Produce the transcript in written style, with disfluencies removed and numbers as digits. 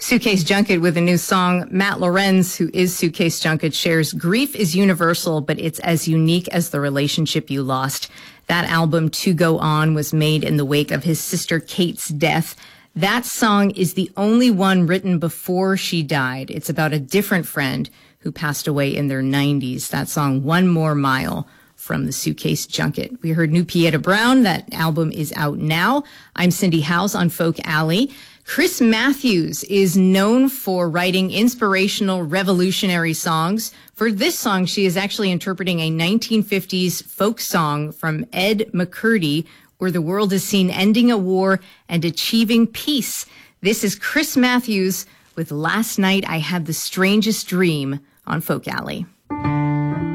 Suitcase Junket with a new song. Matt Lorenz, who is Suitcase Junket, shares grief is universal, but it's as unique as the relationship you lost. That album, To Go On, was made in the wake of his sister Kate's death. That song is the only one written before she died. It's about a different friend who passed away in their 90s. That song, One More Mile, from the Suitcase Junket. We heard new Pieta Brown. That album is out now. I'm Cindy House on Folk Alley. Chris Matthews is known for writing inspirational, revolutionary songs. For this song, she is actually interpreting a 1950s folk song from Ed McCurdy, where the world is seen ending a war and achieving peace. This is Chris Matthews with Last Night I Had the Strangest Dream on Folk Alley.